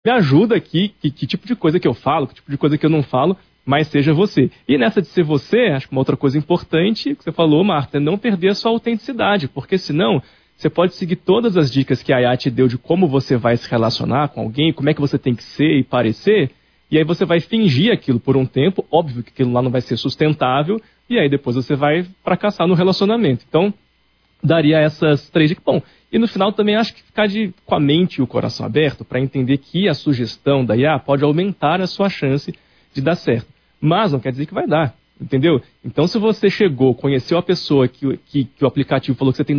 me ajuda aqui, que tipo de coisa que eu falo, que tipo de coisa que eu não falo, mas seja você. E nessa de ser você, acho que uma outra coisa importante que você falou, Marta, é não perder a sua autenticidade, porque senão você pode seguir todas as dicas que a IA te deu de como você vai se relacionar com alguém, como é que você tem que ser e parecer, e aí você vai fingir aquilo por um tempo, óbvio que aquilo lá não vai ser sustentável, e aí depois você vai fracassar no relacionamento. Então, daria essas 3 dicas. Bom, e no final também acho que ficar com a mente e o coração aberto para entender que a sugestão da IA pode aumentar a sua chance de dar certo. Mas não quer dizer que vai dar, entendeu? Então, se você chegou, conheceu a pessoa que o aplicativo falou que você tem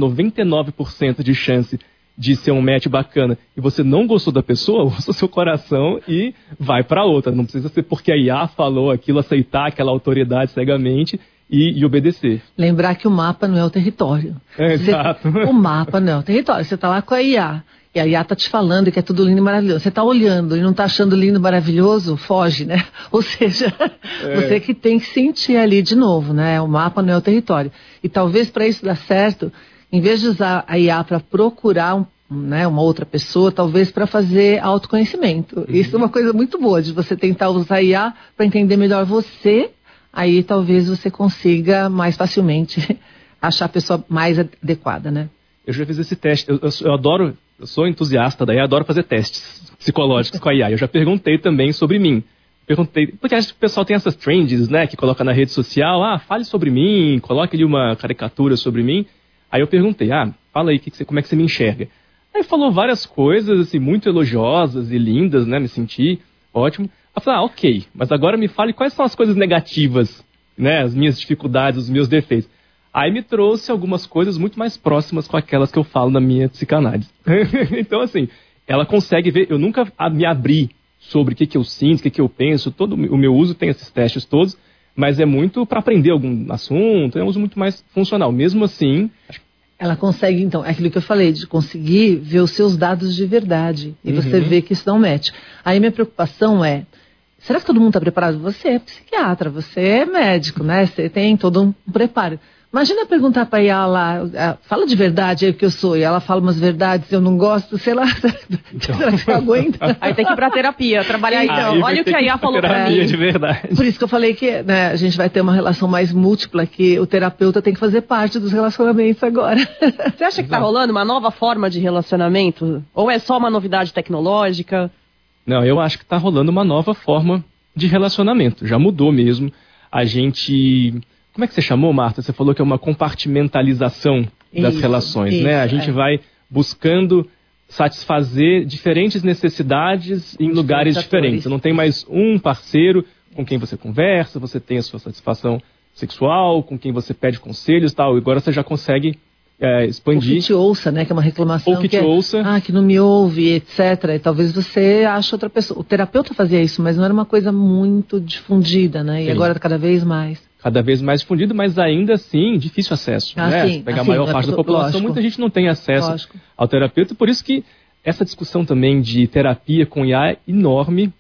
99% de chance de ser um match bacana e você não gostou da pessoa, ouça o seu coração e vai para outra. Não precisa ser porque a IA falou aquilo, aceitar aquela autoridade cegamente e obedecer. Lembrar que o mapa não é o território. Exato. O mapa não é o território. Você está lá com a IA. E a IA está te falando que é tudo lindo e maravilhoso. Você está olhando e não está achando lindo e maravilhoso, foge, né? Ou seja, você que tem que sentir ali de novo, né? O mapa não é o território. E talvez para isso dar certo, em vez de usar a IA para procurar uma outra pessoa, talvez para fazer autoconhecimento. Isso é uma coisa muito boa, de você tentar usar a IA para entender melhor você, aí talvez você consiga mais facilmente achar a pessoa mais adequada, né? Eu já fiz esse teste, eu adoro, eu sou entusiasta da IA, adoro fazer testes psicológicos com a IA. Eu já perguntei também sobre mim. Porque acho que o pessoal tem essas trends, né, que coloca na rede social, fale sobre mim, coloque ali uma caricatura sobre mim. Aí eu perguntei, fala aí, como é que você me enxerga? Aí falou várias coisas, assim, muito elogiosas e lindas, né, me senti ótimo. Eu falei, ok, mas agora me fale quais são as coisas negativas, né, as minhas dificuldades, os meus defeitos. Aí me trouxe algumas coisas muito mais próximas com aquelas que eu falo na minha psicanálise. Então, assim, ela consegue ver, eu nunca me abri sobre o que eu sinto, o que eu penso, todo o meu uso tem esses testes todos, mas é muito para aprender algum assunto, é um uso muito mais funcional. Mesmo assim... Ela consegue, então, é aquilo que eu falei, de conseguir ver os seus dados de verdade. E você vê que isso não match. Aí minha preocupação é, será que todo mundo está preparado? Você é psiquiatra, você é médico, né? Você tem todo um preparo. Imagina perguntar para a IA lá, fala de verdade aí o que eu sou, e ela fala umas verdades, eu não gosto, sei lá, será que você aguenta? Aí tem que ir para terapia, trabalhar então. Olha o que a IA falou para mim. De verdade. Por isso que eu falei que, né, a gente vai ter uma relação mais múltipla, que o terapeuta tem que fazer parte dos relacionamentos agora. Você acha que está rolando uma nova forma de relacionamento? Ou é só uma novidade tecnológica? Não, eu acho que está rolando uma nova forma de relacionamento, já mudou mesmo. A gente... Como é que você chamou, Marta? Você falou que é uma compartimentalização das relações, né? A gente vai buscando satisfazer diferentes necessidades em lugares diferentes. Você não tem mais um parceiro com quem você conversa, você tem a sua satisfação sexual, com quem você pede conselhos e tal. E agora você já consegue expandir. Ou que te ouça, né? Que é uma reclamação. Ou que te ouça. Que não me ouve, etc. E talvez você ache outra pessoa. O terapeuta fazia isso, mas não era uma coisa muito difundida, né? E agora cada vez mais. Cada vez mais difundido, mas ainda assim, difícil acesso. Né? Se pegar a maior parte da população, lógico. Muita gente não tem acesso ao terapeuta. Por isso que essa discussão também de terapia com IA é enorme,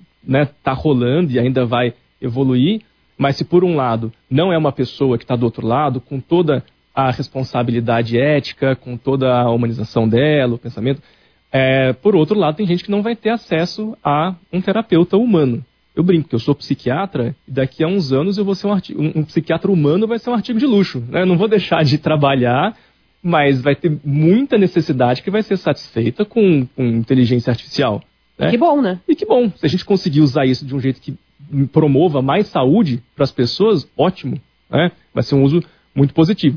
tá rolando e ainda vai evoluir. Mas se por um lado não é uma pessoa que está do outro lado, com toda a responsabilidade ética, com toda a humanização dela, o pensamento, por outro lado tem gente que não vai ter acesso a um terapeuta humano. Eu brinco que eu sou psiquiatra e daqui a uns anos eu vou ser um psiquiatra humano, vai ser um artigo de luxo. Né? Eu não vou deixar de trabalhar, mas vai ter muita necessidade que vai ser satisfeita com inteligência artificial. Né? Que bom, né? E que bom. Se a gente conseguir usar isso de um jeito que promova mais saúde para as pessoas, ótimo. Né? Vai ser um uso muito positivo.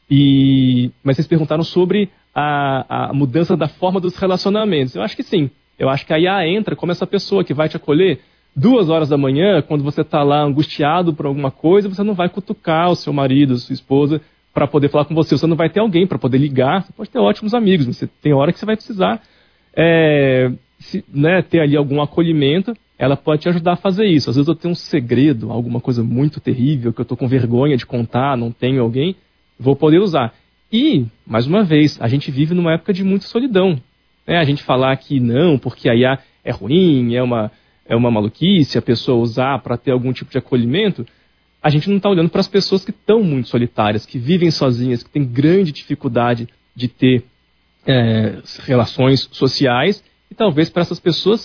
Mas vocês perguntaram sobre a mudança da forma dos relacionamentos. Eu acho que sim. Eu acho que a IA entra como essa pessoa que vai te acolher 2 horas da manhã, quando você está lá angustiado por alguma coisa, você não vai cutucar o seu marido, sua esposa, para poder falar com você. Você não vai ter alguém para poder ligar. Você pode ter ótimos amigos, mas tem hora que você vai precisar ter ali algum acolhimento. Ela pode te ajudar a fazer isso. Às vezes eu tenho um segredo, alguma coisa muito terrível, que eu estou com vergonha de contar, não tenho alguém, vou poder usar. E, mais uma vez, a gente vive numa época de muita solidão. Né? A gente falar que não, porque a IA é ruim, é uma maluquice a pessoa usar para ter algum tipo de acolhimento, a gente não está olhando para as pessoas que estão muito solitárias, que vivem sozinhas, que têm grande dificuldade de ter relações sociais, e talvez para essas pessoas